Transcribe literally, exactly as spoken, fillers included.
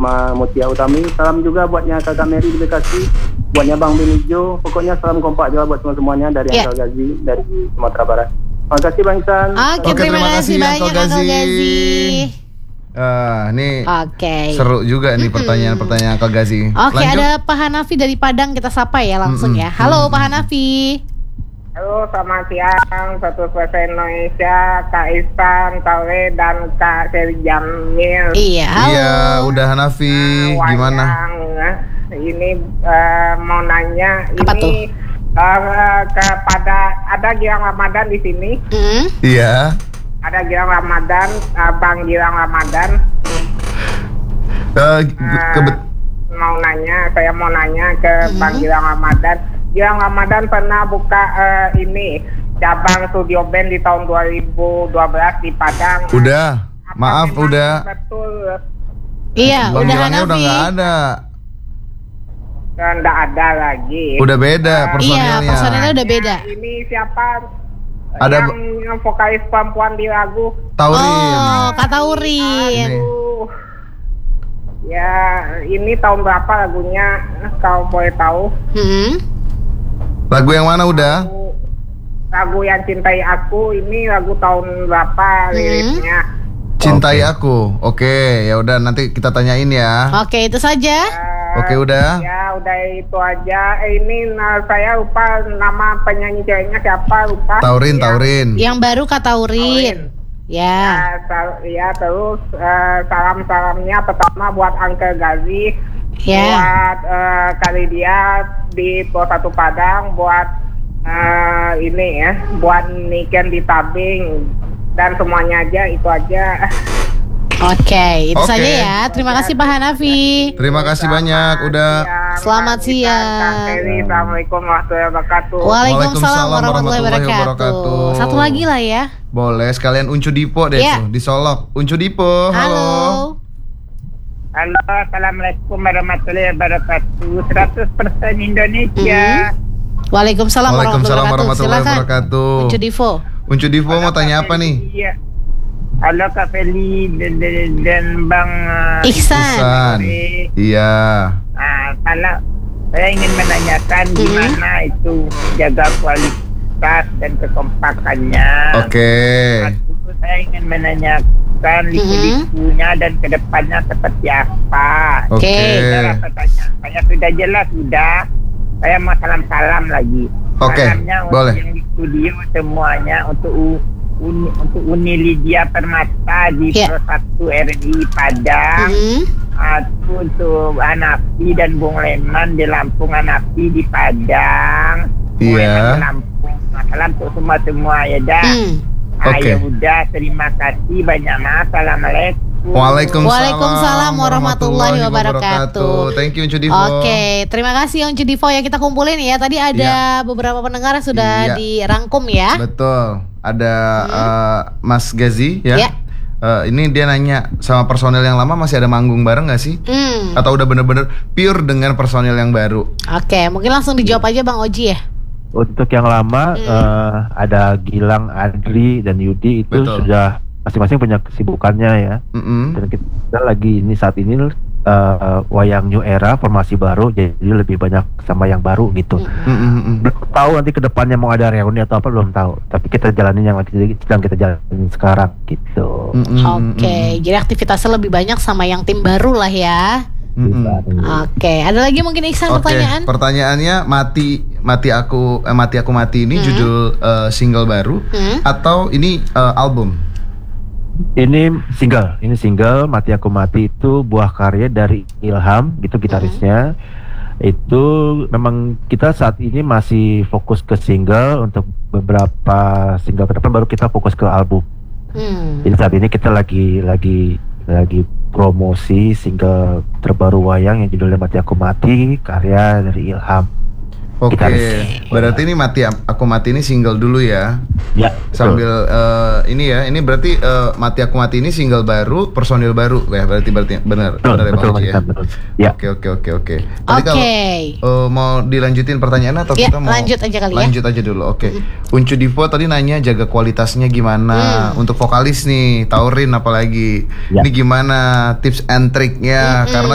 Mama Mutia Utami. Salam juga buatnya Kakak Mary di Bekasi, buatnya Bang Benijo. Pokoknya salam kompak juga buat semua-semuanya dari yeah. Uncle Gazi dari Sumatera Barat. Terima kasih Bang Isan. Oke, okay, terima, terima kasih banyak Uncle Gazi. Uncle Gazi. Ah, ini okay. seru juga nih pertanyaan-pertanyaan Uncle Gazi. Oke, okay, ada Pak Hanafi dari Padang, kita sapa ya langsung mm-hmm. ya. Halo mm-hmm. Pak Hanafi. Halo, selamat siang, satu bahasa Indonesia, Kak Ihsan, Kak We, dan Kak Seri Jamil. Iya, halo. Iya, udah Hanafi, nah, gimana? Ini uh, mau nanya, apa ini uh, kepada ada Gilang Ramadan di sini. Mm. Iya. Ada Gilang Ramadan, uh, Bang Gilang Ramadan. Uh, uh, mau nanya, saya mau nanya ke mm-hmm. Bang Gilang Ramadan. Gilang Ramadan pernah buka uh, ini cabang studio band di tahun dua ribu dua belas di Padang. Udah, apa maaf udah. Betul. Iya, Bang udah Gilangnya udah nggak ada. Nggak ada lagi. Udah beda uh, personilnya. Iya, personilnya udah beda. Ini siapa? Ada yang, yang vokalis perempuan di lagu Taurin. Oh, Kak Taurin. Aduh. Ya, ini tahun berapa lagunya? Kalau boleh tahu. Hmm. Lagu yang mana udah? Lagu, lagu yang Cintai Aku ini lagu tahun berapa liriknya? Hmm. Cintai okay. Aku. Oke, okay, ya udah nanti kita tanyain ya. Oke, okay, itu saja. Uh, Oke, okay, udah. Ya, udah itu aja. Eh, ini nah, saya lupa nama penyanyi ceweknya siapa, lupa. Taurin, ya. Taurin. Yang baru Kak Taurin. Taurin. Ya. Ya, sal- ya terus uh, salam-salamnya pertama buat Uncle Gazi. Yeah. Buat uh, kali dia di Pos satu Padang, buat uh, ini ya, buat Niken di Tabing dan semuanya aja itu aja. Oke, okay, itu okay. saja ya. Terima kasih Pak Hanafi. Terima kasih Selamat banyak udah. Siang, Selamat siang. Assalamualaikum warahmatullahi wabarakatuh. Waalaikumsalam warahmatullahi wabarakatuh. Satu lagi lah ya. Boleh sekalian Uncu Dipo deh yeah. tuh di Solok. Uncu Dipo, halo. Halo. Halo, assalamualaikum warahmatullahi wabarakatuh. seratus persen Indonesia. Mm-hmm. Waalaikumsalam, Waalaikumsalam warahmatullahi wabarakatuh. Uncu Dipo. Uncu Dipo mau tanya apa nih? Iya. Halo Kak Feli dan, dan, dan Bang uh, Ihsan. Ihsan. Iya. Nah, kalau saya ingin menanyakan mm-hmm. gimana itu jaga kualitas dan kekompakannya. Oke. Okay. Saya ingin menanyakan kan liku-likunya mm-hmm. dan kedepannya seperti apa. Oke. Okay. Pertanyaan saya sudah jelas sudah. Saya mau salam-salam lagi. Oke. Okay. Boleh. Yang di studio semuanya untuk uni, untuk Uni Lydia Permata di yeah. Pro satu R I Padang. Mm-hmm. Aku untuk Hanafi dan Bung Leman di Lampung, Hanafi di Padang. Iya. Yeah. Di Lampung. Salam untuk semua-semua ya dah. Mm. Oke. Okay. Ayo udah, terima kasih banyak mas. Assalamualaikum. Waalaikumsalam, Waalaikumsalam warahmatullahi wabarakatuh. Thank you Uncu Divo. Oke, okay, terima kasih Uncu Divo ya, kita kumpulin ya. Tadi ada ya. beberapa pendengar yang sudah ya. dirangkum ya. Betul. Ada hmm. uh, Mas Gazi ya. ya. Uh, ini dia nanya sama personel yang lama masih ada manggung bareng nggak sih? Hmm. Atau udah bener-bener pure dengan personel yang baru? Oke, okay, mungkin langsung dijawab aja Bang Oji ya. Untuk yang lama hmm. uh, ada Gilang, Adri, dan Yudi itu Betul. sudah masing-masing punya kesibukannya ya. Mm-hmm. Dan kita lagi ini saat ini uh, wayang new era formasi baru, jadi lebih banyak sama yang baru gitu. Mm-hmm. Belum tahu nanti kedepannya mau ada reuni atau apa belum tahu. Tapi kita jalanin yang lagi sedang kita jalanin sekarang gitu. Mm-hmm. Oke, okay. Jadi aktivitasnya lebih banyak sama yang tim baru lah ya. Mm-hmm. Oke, okay. Ada lagi mungkin Ihsan okay. pertanyaan? Pertanyaannya mati mati aku eh, mati aku mati ini mm-hmm. judul uh, single baru mm-hmm. atau ini uh, album? Ini single, ini single Mati Aku Mati itu buah karya dari Ilham, gitu gitarisnya. Mm-hmm. Itu memang kita saat ini masih fokus ke single, untuk beberapa single ke depan baru kita fokus ke album. Mm. Jadi saat ini kita lagi lagi lagi promosi single terbaru wayang yang judulnya Mati Aku Mati, karya dari Ilham. Oke, okay. Berarti ini Mati Aku Mati ini single dulu ya. Ya. Sambil uh, ini ya, ini berarti uh, Mati Aku Mati ini single baru, personil baru ya, berarti berarti benar benar ya Bang Oji ya. Oke oke oke oke. Tadi kalau uh, mau dilanjutin pertanyaannya atau ya, kita mau lanjut aja kali lanjut ya. aja dulu. Oke. Okay. Mm. Uncu Divo tadi nanya jaga kualitasnya gimana mm. untuk vokalis nih, Taurin apalagi. Ya. Ini gimana tips and triknya mm-hmm. karena